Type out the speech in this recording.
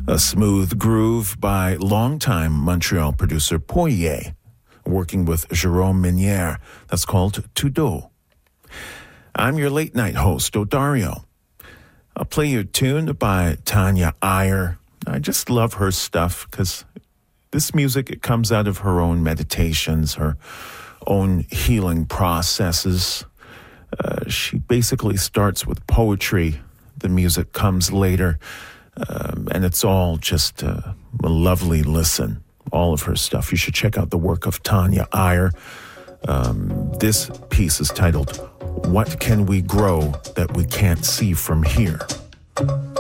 A smooth groove by longtime Montreal producer Poirier, working with Jérôme Minière. That's called Tout Doux. I'm your late night host, Odario. I'll play you a tune by Tanya Iyer. I just love her stuff because this music, it comes out of her own meditations, her own healing processes. She basically starts with poetry. The music comes later, and it's all just a lovely listen. All of her stuff. You should check out the work of Tanya Iyer. This piece is titled, What Can We Grow That We Can't See From Here?